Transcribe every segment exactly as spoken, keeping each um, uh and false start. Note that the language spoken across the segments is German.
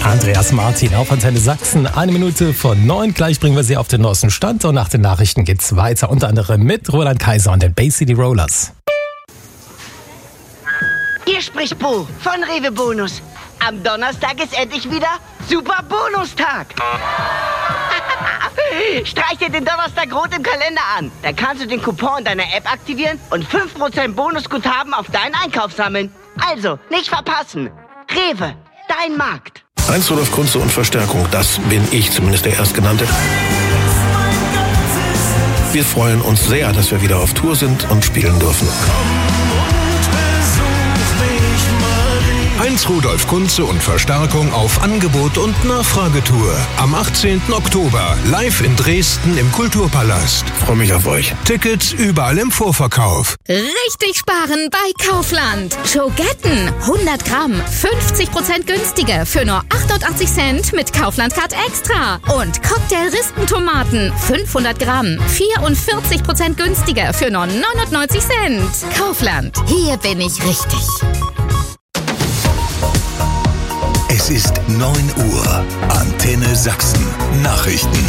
Andreas Martin auf Antenne Sachsen. Eine Minute von neun. Gleich bringen wir Sie auf den neuesten Stand. Und nach den Nachrichten geht's weiter. Unter anderem mit Roland Kaiser und den Bay City Rollers. Hier spricht Bo von Rewe Bonus. Am Donnerstag ist endlich wieder Super Bonustag. Streich dir den Donnerstag rot im Kalender an. Dann kannst du den Coupon deiner App aktivieren und fünf Prozent Bonusguthaben auf deinen Einkauf sammeln. Also, nicht verpassen. Rewe, dein Markt. Heinz Rudolf Kunze und Verstärkung, das bin ich, zumindest der Erstgenannte. Wir freuen uns sehr, dass wir wieder auf Tour sind und spielen dürfen. Heinz Rudolf Kunze und Verstärkung auf Angebot und Nachfragetour. Am achtzehnten Oktober live in Dresden im Kulturpalast. Freue mich auf euch. Tickets überall im Vorverkauf. Richtig sparen bei Kaufland. Schogetten hundert Gramm, fünfzig Prozent günstiger für nur achtundachtzig Cent mit Kaufland Card Extra. Und Cocktail-Rispentomaten fünfhundert Gramm, vierundvierzig Prozent günstiger für nur neunundneunzig Cent. Kaufland, hier bin ich richtig. Es ist neun Uhr. Antenne Sachsen. Nachrichten.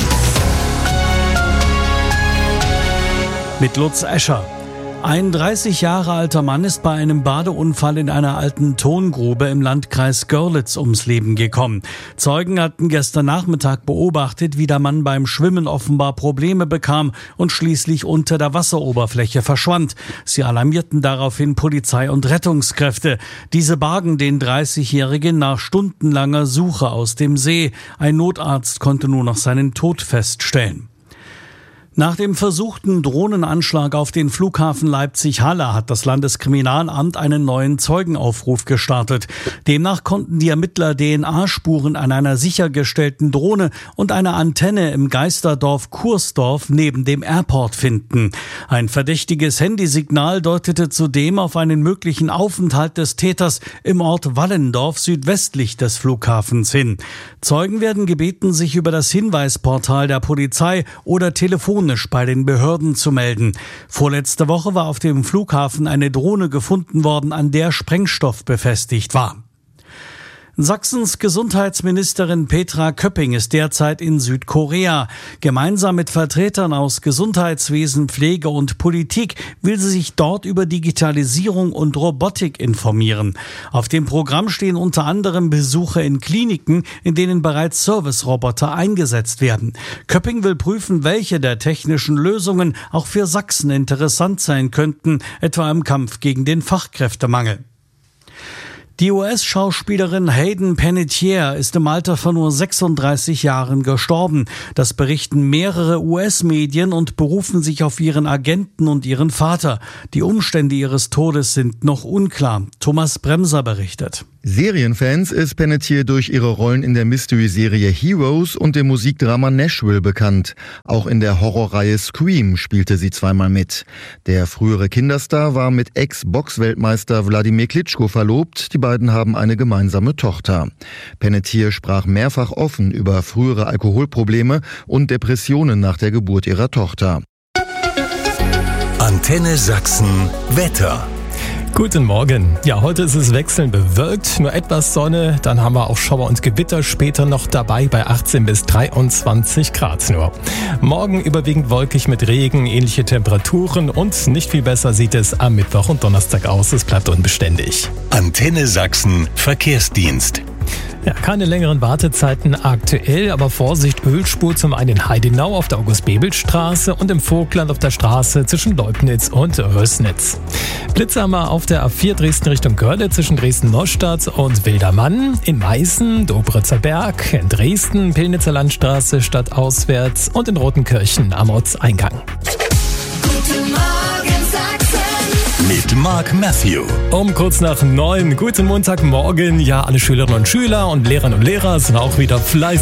Mit Lutz Escher. Ein dreißig Jahre alter Mann ist bei einem Badeunfall in einer alten Tongrube im Landkreis Görlitz ums Leben gekommen. Zeugen hatten gestern Nachmittag beobachtet, wie der Mann beim Schwimmen offenbar Probleme bekam und schließlich unter der Wasseroberfläche verschwand. Sie alarmierten daraufhin Polizei und Rettungskräfte. Diese bargen den dreißigjährigen nach stundenlanger Suche aus dem See. Ein Notarzt konnte nur noch seinen Tod feststellen. Nach dem versuchten Drohnenanschlag auf den Flughafen Leipzig-Halle hat das Landeskriminalamt einen neuen Zeugenaufruf gestartet. Demnach konnten die Ermittler D N A-Spuren an einer sichergestellten Drohne und einer Antenne im Geisterdorf Kursdorf neben dem Airport finden. Ein verdächtiges Handysignal deutete zudem auf einen möglichen Aufenthalt des Täters im Ort Wallendorf südwestlich des Flughafens hin. Zeugen werden gebeten, sich über das Hinweisportal der Polizei oder telefonisch bei den Behörden zu melden. Vorletzte Woche war auf dem Flughafen eine Drohne gefunden worden, an der Sprengstoff befestigt war. Sachsens Gesundheitsministerin Petra Köpping ist derzeit in Südkorea. Gemeinsam mit Vertretern aus Gesundheitswesen, Pflege und Politik will sie sich dort über Digitalisierung und Robotik informieren. Auf dem Programm stehen unter anderem Besuche in Kliniken, in denen bereits Service-Roboter eingesetzt werden. Köpping will prüfen, welche der technischen Lösungen auch für Sachsen interessant sein könnten, etwa im Kampf gegen den Fachkräftemangel. Die U S-Schauspielerin Hayden Panettiere ist im Alter von nur sechsunddreißig Jahren gestorben. Das berichten mehrere U S-Medien und berufen sich auf ihren Agenten und ihren Vater. Die Umstände ihres Todes sind noch unklar. Thomas Bremser berichtet. Serienfans ist Panettiere durch ihre Rollen in der Mystery-Serie Heroes und dem Musikdrama Nashville bekannt. Auch in der Horrorreihe Scream spielte sie zweimal mit. Der frühere Kinderstar war mit Ex-Box-Weltmeister Wladimir Klitschko verlobt. Die beiden haben eine gemeinsame Tochter. Panettiere sprach mehrfach offen über frühere Alkoholprobleme und Depressionen nach der Geburt ihrer Tochter. Antenne Sachsen Wetter. Guten Morgen. Ja, heute ist es wechselnd bewölkt, nur etwas Sonne, dann haben wir auch Schauer und Gewitter später noch dabei bei achtzehn bis dreiundzwanzig Grad nur. Morgen überwiegend wolkig mit Regen, ähnliche Temperaturen und nicht viel besser sieht es am Mittwoch und Donnerstag aus, es bleibt unbeständig. Antenne Sachsen Verkehrsdienst. Ja, keine längeren Wartezeiten aktuell, aber Vorsicht, Ölspur zum einen in Heidenau auf der August-Bebel-Straße und im Vogtland auf der Straße zwischen Leubnitz und Rößnitz. Blitze haben wir auf der A vier Dresden Richtung Görlitz zwischen Dresden-Neustadt und Wildermann, in Meißen, Dobritzer Berg, in Dresden, Pillnitzer Landstraße stadtauswärts und in Rotenkirchen am Ortseingang. Guten Morgen Sachsen mit Mark Matthew. Um kurz nach neun, guten Montagmorgen. Ja, alle Schülerinnen und Schüler und Lehrerinnen und Lehrer sind auch wieder fleißig